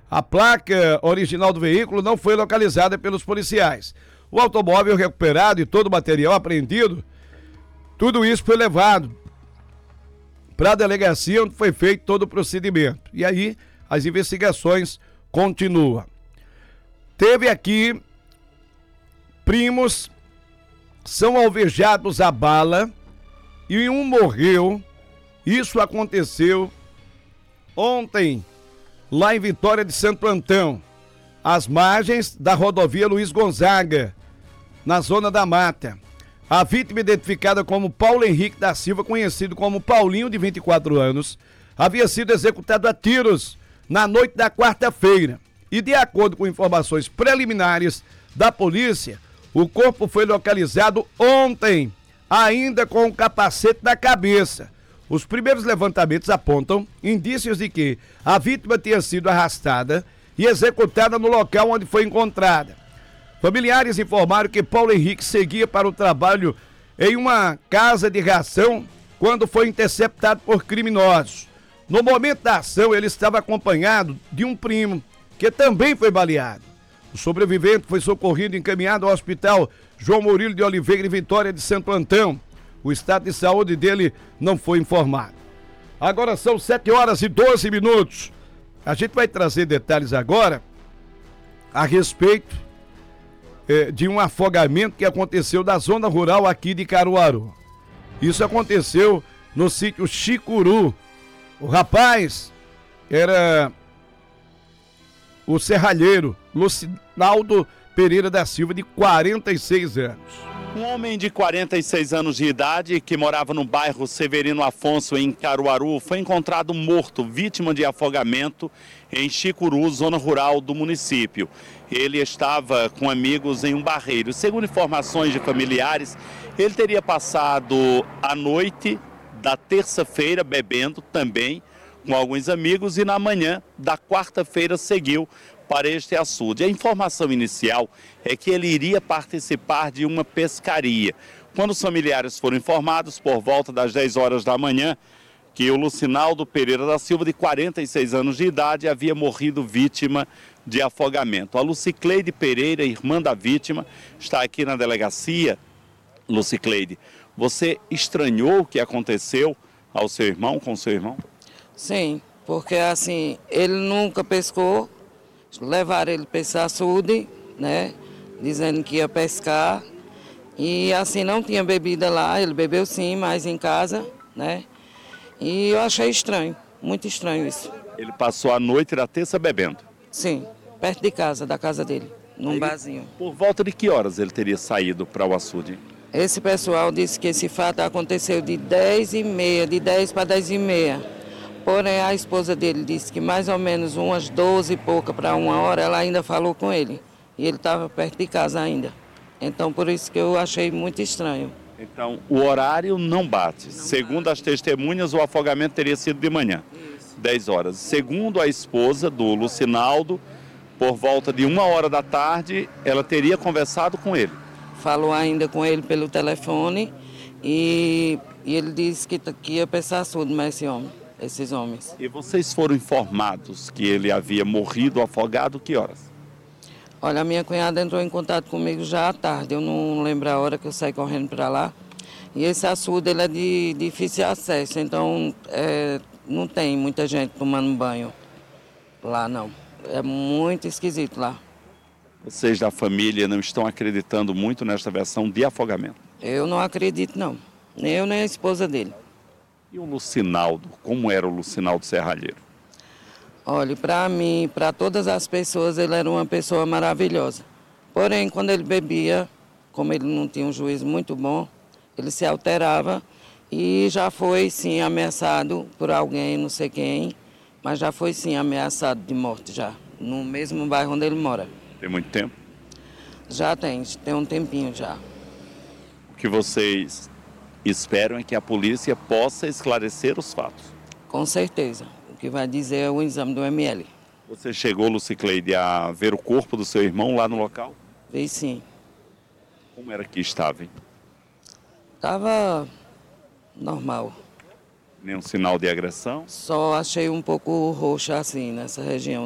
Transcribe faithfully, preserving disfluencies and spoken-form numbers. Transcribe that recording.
A placa original do veículo não foi localizada pelos policiais. O automóvel recuperado e todo o material apreendido, tudo isso foi levado para a delegacia onde foi feito todo o procedimento. E aí as investigações continuam. Teve aqui primos, são alvejados a bala e um morreu. Isso aconteceu ontem, lá em Vitória de Santo Antão, às margens da rodovia Luiz Gonzaga, na zona da Mata. A vítima, identificada como Paulo Henrique da Silva, conhecido como Paulinho, de vinte e quatro anos, havia sido executado a tiros na noite da quarta-feira. E de acordo com informações preliminares da polícia, o corpo foi localizado ontem, ainda com o capacete na cabeça. Os primeiros levantamentos apontam indícios de que a vítima tinha sido arrastada e executada no local onde foi encontrada. Familiares informaram que Paulo Henrique seguia para o trabalho em uma casa de ração quando foi interceptado por criminosos. No momento da ação, ele estava acompanhado de um primo, que também foi baleado. O sobrevivente foi socorrido e encaminhado ao hospital João Murilo de Oliveira, em Vitória de Santo Antão. O estado de saúde dele não foi informado. Agora são sete horas e doze minutos. A gente vai trazer detalhes agora a respeito eh, de um afogamento que aconteceu na zona rural aqui de Caruaru. Isso aconteceu no sítio Chicuru. O rapaz era o serralheiro Lucinaldo Pereira da Silva, de quarenta e seis anos. Um homem de quarenta e seis anos de idade, que morava no bairro Severino Afonso, em Caruaru, foi encontrado morto, vítima de afogamento, em Chicuru, zona rural do município. Ele estava com amigos em um barreiro. Segundo informações de familiares, ele teria passado a noite da terça-feira bebendo também com alguns amigos e na manhã da quarta-feira seguiu para este açude. A informação inicial é que ele iria participar de uma pescaria. Quando os familiares foram informados, por volta das dez horas da manhã, que o Lucinaldo Pereira da Silva, de quarenta e seis anos de idade, havia morrido vítima de afogamento. A Lucicleide Pereira, irmã da vítima, está aqui na delegacia. Lucicleide, você estranhou o que aconteceu ao seu irmão, com o seu irmão? Sim, porque assim, ele nunca pescou. Levaram ele para esse açude, né, dizendo que ia pescar, e assim não tinha bebida lá. Ele bebeu sim, mas em casa, né, e eu achei estranho, muito estranho isso. Ele passou a noite da terça bebendo? Sim, perto de casa, da casa dele, num Aí, barzinho. Por volta de que horas ele teria saído para o açude? Esse pessoal disse que esse fato aconteceu de dez e meia, de dez para dez e meia. Porém, a esposa dele disse que mais ou menos umas doze e pouca para uma hora, ela ainda falou com ele. E ele estava perto de casa ainda. Então, por isso que eu achei muito estranho. Então, o horário não bate. Não Segundo bate. As testemunhas, o afogamento teria sido de manhã, isso. dez horas. Segundo a esposa do Lucinaldo, por volta de uma hora da tarde, ela teria conversado com ele. Falou ainda com ele pelo telefone e, e ele disse que, que ia pensar tudo, mas esse homem. Esses homens. E vocês foram informados que ele havia morrido afogado que horas? Olha, a minha cunhada entrou em contato comigo já à tarde, eu não lembro a hora que eu saí correndo para lá. E esse açude ele é de difícil acesso, então é, não tem muita gente tomando banho lá não. É muito esquisito lá. Vocês da família não estão acreditando muito nesta versão de afogamento? Eu não acredito não, nem eu nem a esposa dele. E o Lucinaldo, como era o Lucinaldo Serralheiro? Olha, para mim, para todas as pessoas, ele era uma pessoa maravilhosa. Porém, quando ele bebia, como ele não tinha um juízo muito bom, ele se alterava e já foi, sim, ameaçado por alguém, não sei quem, mas já foi, sim, ameaçado de morte já, no mesmo bairro onde ele mora. Tem muito tempo? Já tem, tem um tempinho já. O que vocês esperam é que a polícia possa esclarecer os fatos? Com certeza. O que vai dizer é o exame do M L. Você chegou, Lucicleide, a ver o corpo do seu irmão lá no local? Vi sim. Como era que estava, hein? Estava normal. Nenhum sinal de agressão? Só achei um pouco roxa assim, nessa região.